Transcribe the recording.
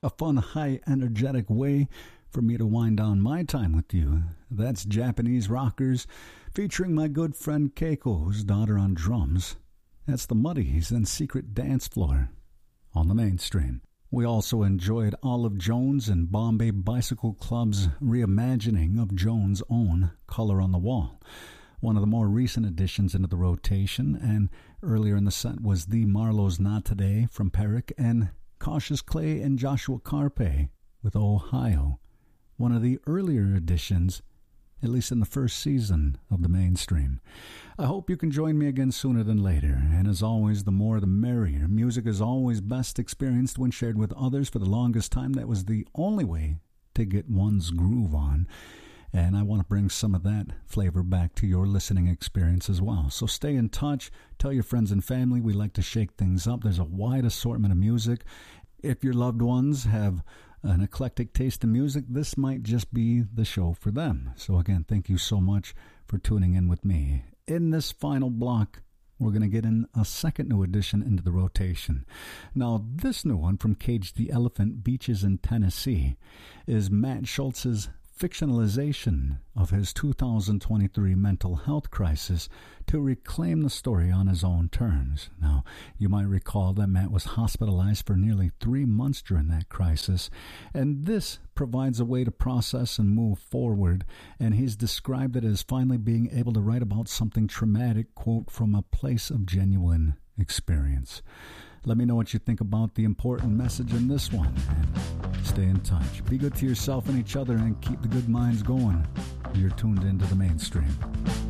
A fun, high, energetic way for me to wind down my time with you. That's Japanese Rockers, featuring my good friend Keiko, whose daughter on drums. That's the Muddies and Secret Dance Floor on the Mainstream. We also enjoyed Olive Jones and Bombay Bicycle Club's reimagining of Jones' own Color on the Wall, one of the more recent additions into the rotation, and earlier in the set was The Marlowe's Not Today from Perrick, and Cautious Clay and Joshua Carpe with Ohio, one of the earlier additions, at least in the first season of the Mainstream. I hope you can join me again sooner than later, and as always, the more the merrier. Music is always best experienced when shared with others. For the longest time, that was the only way to get one's groove on, and I want to bring some of that flavor back to your listening experience as well. So stay in touch, tell your friends and family. We like to shake things up. There's a wide assortment of music. If your loved ones have an eclectic taste in music, this might just be the show for them. So again, thank you so much for tuning in with me. In this final block, we're going to get in a second new addition into the rotation. Now, this new one from Cage the Elephant, Beaches in Tennessee, is Matt Schultz's fictionalization of his 2023 mental health crisis to reclaim the story on his own terms. Now, you might recall that Matt was hospitalized for nearly 3 months during that crisis, and this provides a way to process and move forward, and he's described it as finally being able to write about something traumatic, quote, from a place of genuine experience. Let me know what you think about the important message in this one, and stay in touch. Be good to yourself and each other, and keep the good minds going. You're tuned into the Mainstream.